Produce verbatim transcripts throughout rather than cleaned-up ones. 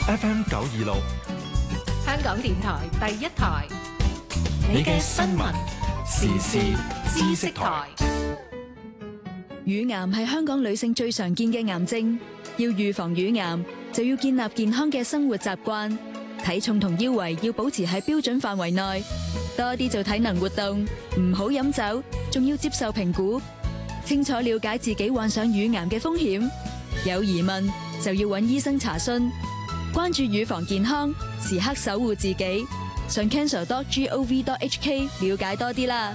F M 九二六， 香港電台第一台，你嘅新聞時事知識台。 乳癌係香港女性最常見嘅癌症，要預防乳癌就要建立健康嘅生活習慣，體重同腰圍要保持喺標準範圍內，多啲做體能活動，唔好飲酒，仲要接受評估，清楚了解自己患上乳癌嘅風險，有疑問就要揾醫生查詢，關注乳房健康，時刻守護自己，上 cancer dot gov dot h k 了解多啲啦。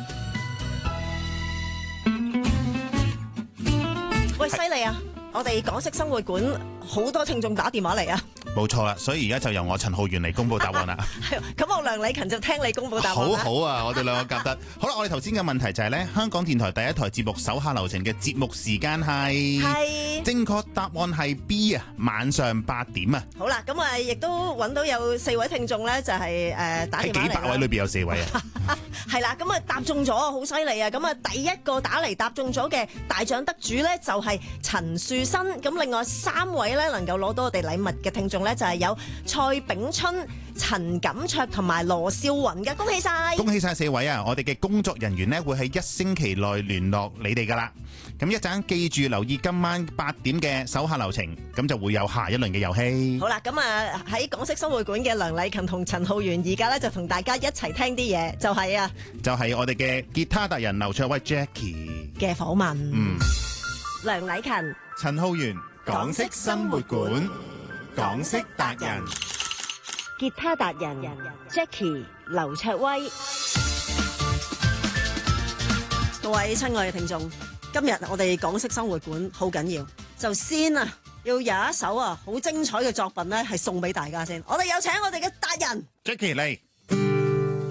喂，犀利啊！我哋港式生活館好多聽眾打電話嚟啊！ 冇錯啦，所以而家就由我陳浩源嚟公布答案啦。 係，咁我梁禮勤就聽你公布答案。 好好啊，我哋兩個夾得好啦。我哋頭先嘅問題就係咧，香港電台第一台節目手下留情嘅節目時間係係正確答案係 B 啊，晚上八點啊。 好啦，咁啊，亦都揾到有四位聽眾咧，就係誒打電話嚟。 喺幾百位裏邊有四位啊。 係啦，咁啊答中咗，好犀利啊！咁啊，第一個打嚟答中咗嘅大獎得主咧，就係陳樹新。咁另外三位咧能夠攞到我哋禮物嘅聽眾咧，就係有蔡炳春、陳錦卓同埋羅少雲嘅，恭喜晒！ 恭喜晒四位啊！我哋嘅工作人員咧會喺一星期內聯絡你哋噶啦。咁一陣記住留意今晚八點嘅手下留情，咁就會有下一輪嘅遊戲。 好啦，咁啊喺港式生活館嘅梁禮勤同陳浩源，而家咧就同大家一齊聽啲嘢，就係啊， 就係我哋嘅吉他達人劉卓威 Jackie 嘅訪問。 嗯， 梁禮勤、 陳浩源，港式生活館，港式達人， 吉他達人 Jackie 劉卓威。各位親愛嘅聽眾，今日我哋港式生活館好緊要，就先啊要有一首啊好精彩嘅作品咧，係送俾大家先。我哋有請我哋嘅達人 Jackie 嚟。